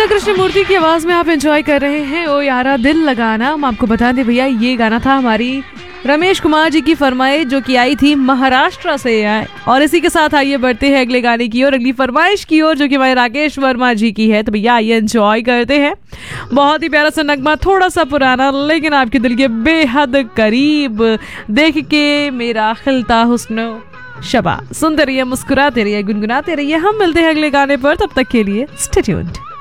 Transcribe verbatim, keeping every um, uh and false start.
कृष्णा कृष्णमूर्ति की आवाज में आप एंजॉय कर रहे हैं ओ यारा दिल लगाना। हम आपको बता दें भैया, ये गाना था हमारी रमेश कुमार जी की फरमाइश जो कि आई थी महाराष्ट्र से है। और इसी के साथ आइए बढ़ते हैं अगले गाने की ओर, अगली फरमाइश की ओर, जो कि हमारे राकेश वर्मा जी की है। तो भैया आइए एंजॉय करते हैं। बहुत ही प्यारा सा नगमा, थोड़ा सा पुराना लेकिन आपके दिल के बेहद करीब। देख के मेरा खिलता हुस्न शबा, सुनते रहिए, मुस्कुराते रहिए, गुनगुनाते रहिए। हम मिलते हैं अगले गाने पर, तब तक के लिए स्टे ट्यून्ड।